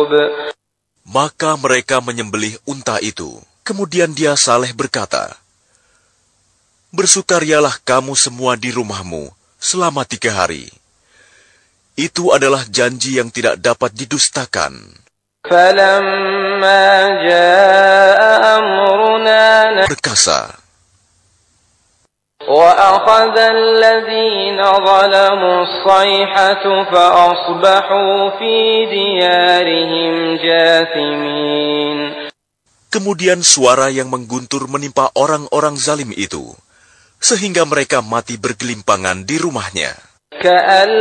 Maka mereka menyembelih unta itu. Kemudian dia Saleh berkata, "Bersukarialah kamu semua di rumahmu selama 3 hari. Itu adalah janji yang tidak dapat didustakan." Berkasa, وَأَخَذَ الَّذِينَ ظَلَمُوا الصَّيْحَةُ فَأَصْبَحُوا فِي دِيَارِهِمْ جَاثِمِينَ. Kemudian suara yang mengguntur menimpa orang-orang zalim itu, sehingga mereka mati bergelimpangan di rumahnya.